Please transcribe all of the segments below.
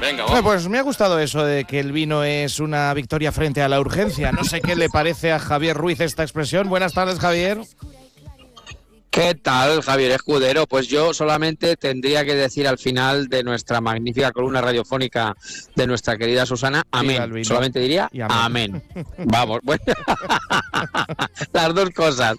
Venga, Bueno, pues me ha gustado eso de que el vino es una victoria frente a la urgencia. No sé qué le parece a Javier Ruiz esta expresión. Buenas tardes, Javier. ¿Qué tal, Javier Escudero? Pues yo solamente tendría que decir al final de nuestra magnífica columna radiofónica de nuestra querida Susana, amén. Solamente diría amén. Vamos, bueno. Las dos cosas.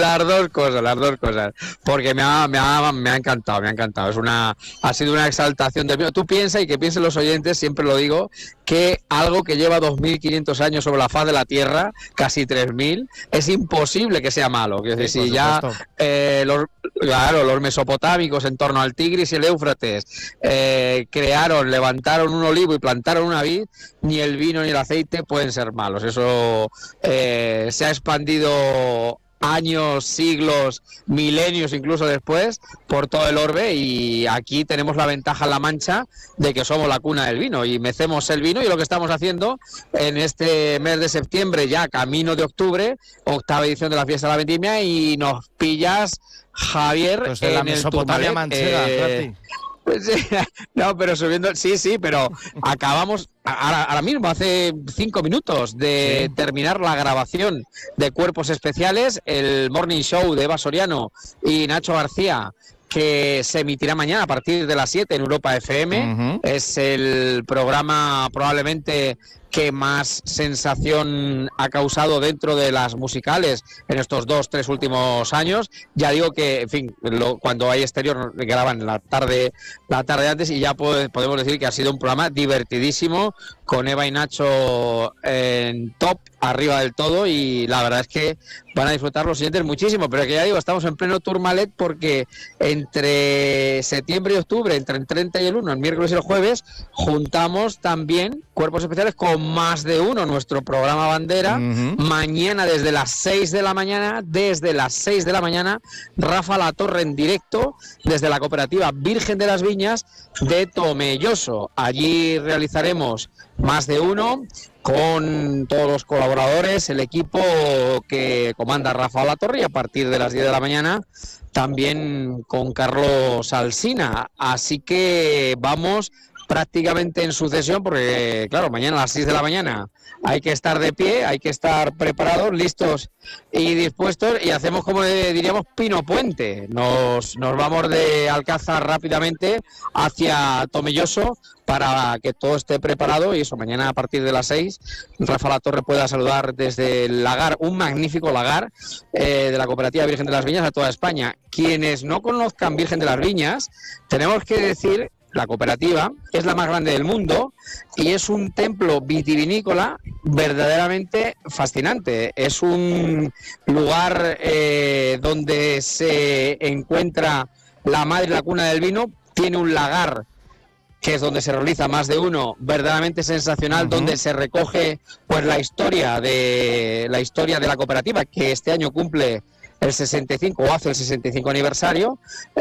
Porque me ha encantado. Ha sido una exaltación del vino. Tú piensa, y que piensen los oyentes, siempre lo digo, que algo que lleva 2.500 años sobre la faz de la Tierra, casi 3.000, es imposible que sea malo. Es decir, si ya los mesopotámicos en torno al Tigris y el Éufrates levantaron un olivo y plantaron una vid, ni el vino ni el aceite pueden ser malos. Eso se ha expandido años, siglos, milenios incluso después, por todo el orbe, y aquí tenemos la ventaja en La Mancha de que somos la cuna del vino y mecemos el vino, y lo que estamos haciendo en este mes de septiembre, ya camino de octubre, 8ª edición de la Fiesta de la Vendimia, y nos pillas, Javier, pues en la Mesopotamia manchega, pues, no, pero subiendo, sí, pero acabamos ahora mismo, hace 5 minutos de terminar la grabación de Cuerpos Especiales, el Morning Show de Eva Soriano y Nacho García, que se emitirá mañana a partir de las 7 en Europa FM. Es el programa probablemente que más sensación ha causado dentro de las musicales en estos 2-3 últimos años. Ya digo que, en fin, cuando hay exterior graban la tarde antes, y ya podemos decir que ha sido un programa divertidísimo, con Eva y Nacho en top, arriba del todo, y la verdad es que van a disfrutar los siguientes muchísimo. Pero que ya digo, estamos en pleno Tourmalet, porque entre septiembre y octubre, entre el 30 y el 1, el miércoles y el jueves, juntamos también Cuerpos Especiales con Más de Uno, nuestro programa bandera. Mañana desde las 6 de la mañana, Rafa Latorre en directo desde la cooperativa Virgen de las Viñas de Tomelloso. Allí realizaremos Más de Uno con todos los colaboradores, el equipo que comanda Rafa Latorre, y a partir de las 10 de la mañana también con Carlos Alsina. Así que vamos prácticamente en sucesión, porque claro, mañana a las 6 de la mañana hay que estar de pie, hay que estar preparados, listos y dispuestos, y hacemos, como diríamos, Pino Puente. Nos vamos de Alcázar rápidamente hacia Tomelloso para que todo esté preparado, y eso, mañana a partir de las 6 Rafa Latorre pueda saludar desde el lagar, un magnífico lagar de la cooperativa Virgen de las Viñas, a toda España. Quienes no conozcan Virgen de las Viñas, tenemos que decir, la cooperativa es la más grande del mundo y es un templo vitivinícola verdaderamente fascinante. Es un lugar donde se encuentra la madre y la cuna del vino. Tiene un lagar, que es donde se realiza Más de Uno, verdaderamente sensacional, donde se recoge pues la historia de la cooperativa, que este año cumple el 65 o hace el 65 aniversario,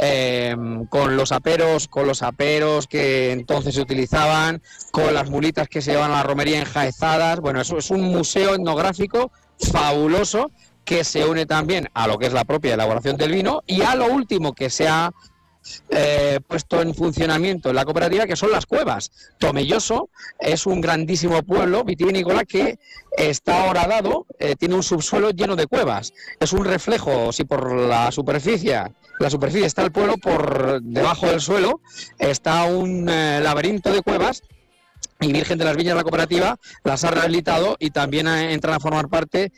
con los aperos que entonces se utilizaban, con las mulitas que se llevan a la romería enjaezadas. Bueno, eso es un museo etnográfico fabuloso, que se une también a lo que es la propia elaboración del vino y a lo último que se ha puesto en funcionamiento en la cooperativa, que son las cuevas. Tomelloso es un grandísimo pueblo vitivinícola que está horadado, tiene un subsuelo lleno de cuevas. Es un reflejo, si por la superficie está el pueblo, por debajo del suelo está un laberinto de cuevas, y Virgen de las Viñas, la cooperativa, las ha rehabilitado y también entran a formar parte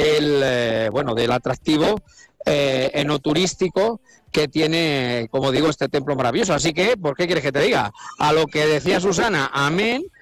del atractivo enoturístico que tiene, como digo, este templo maravilloso. Así que, ¿por qué quieres que te diga? A lo que decía Susana, amén,